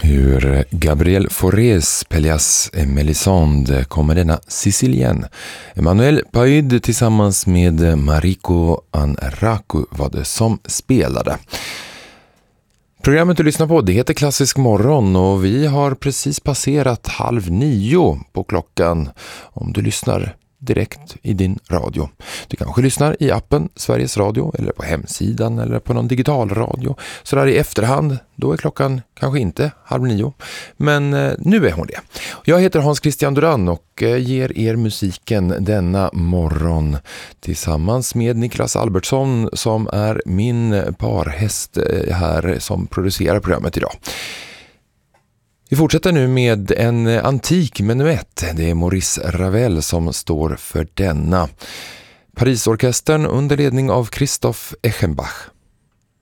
Ur Gabriel Faurés Pelléas et Mélisande kommer denna Sicilien. Emmanuel Paid tillsammans med Mariko Anraku var det som spelade. Programmet du lyssnar på, det heter Klassisk morgon och vi har precis passerat 8:30 på klockan om du lyssnar direkt i din radio. Du kanske lyssnar i appen Sveriges Radio eller på hemsidan eller på någon digital radio. Så där i efterhand, då är klockan kanske inte 8:30. Men nu är hon det. Jag heter Hans Christian Duran och ger er musiken denna morgon tillsammans med Niklas Albertsson som är min parhäst här som producerar programmet idag. Vi fortsätter nu med en antik menuett. Det är Maurice Ravel som står för denna. Parisorkestern under ledning av Christoph Eschenbach.